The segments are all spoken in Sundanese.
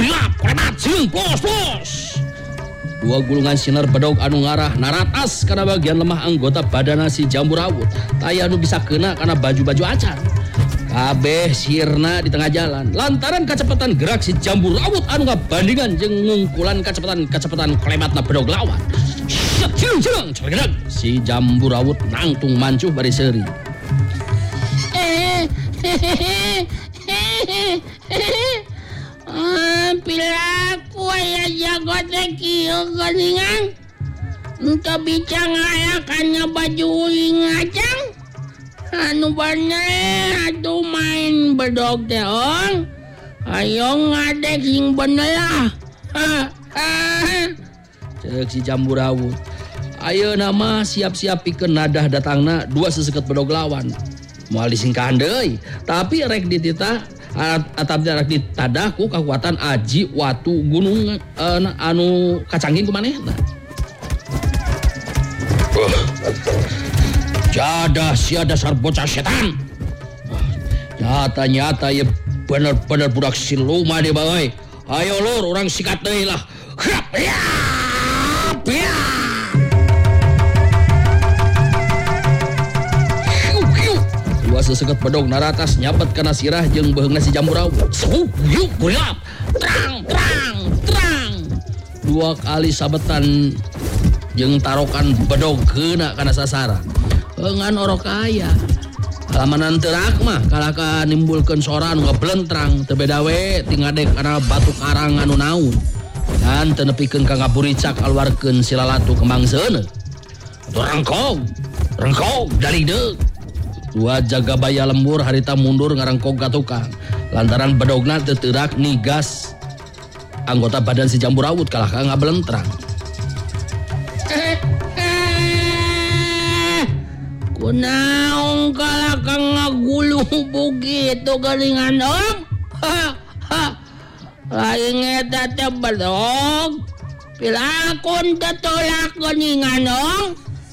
Gulap, klemat, jeung pos. Dua gulungan sinar bedog anu ngarah naratas karena bagian lemah anggota badana si jambu rawut. Taya anu bisa kena karena baju-baju acan. Kabeh sirna di tengah jalan. Lantaran kecepatan gerak si jambu rawut anu ngabandingan jeung ngungkulan kecepatan klematna bedog lawan. Cireng, si jambu rawut nangtung mancuh bari seuri. Pilaku aya jago teh kieu geuningan. Enteu bicang ayakannya baju ngacang. Anu bener atuh main bedog teh ong. Ayo ngadek hing bener lah. Ceuk si jambu rawut. Ayeuna mah siap-siap pikeun nadah datangna dua seseket bedog lawan. Moal disingkahan deui, tapi rek dititah atap rek ditadah ku kakuatan aji watu gunung anu kacangging ku manehna. Jadah sia dasar bocah setan. Nyata ya bener-bener budak siluma deh bae. Ayo lur urang sikat deui lah. Hap ya. Dua seseket bedog naratas nyabet kana sirah jeung beheungna si jambu rawut. Yuk gulap. Terang. Dua kali sabetan jeung tarokan bedog keuna kana sasaran. Ngan orok aya. Alamanan teurak mah kalaka nimbulkeun sora anu ngablentrang teu beda we ti ngadek kana batu karang anu naun. Dan teu nepikeun ka ngaburicak aluarkeun silalatu kembang seuneu. Rengkog dalideuk. Dua jaga baya lembur harita mundur ngarengkog ka tukang. Lantaran bedogna teu teurak nigas anggota badan si jambu rawut kalaka ngablentrang. Kunaon kalaka ngaguluh begitu geuningan ong? Lain eta teh bedog. Pilakun tetolak geuningan ong.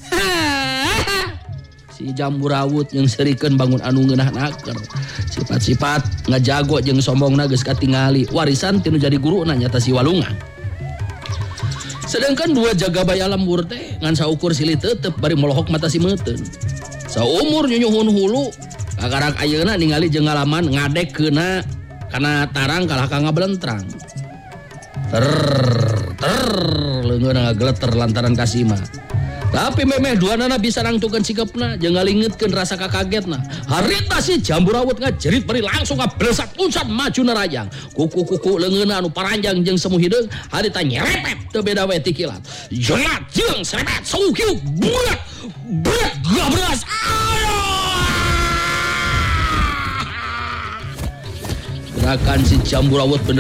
Si jambu rawut yang serikeun bangun anu ngeunah-naker. Sifat-sifat ngajago jeung sombongna geus katingali. Warisan tinu jadi guruna nyata si walungan. Sedangkan dua jaga baya lembur teh ngan saukur silih teuteup bari molohok mata si meuteun. Saumur nyunyuhun hulu kakarak ayeuna ningali jeung ngalaman ngadek keuna kana tarang kalahka ngablentrang. Leungeunna ngageleter lantaran kasima. Tapi memeh duanana bisa nangtukeun sikepna jeung ngalingeutkeun rasa kakagetna. Harita si jambu rawut ngajerit bari langsung ngablesat uncat maju nerayang. Kuku leungeunna anu paranjang jeung semu hideung harita nyerepet teu beda we ti kilat. Jelat jeung serepet saukiu bulat gabras. Gerakan si jambu rawut bener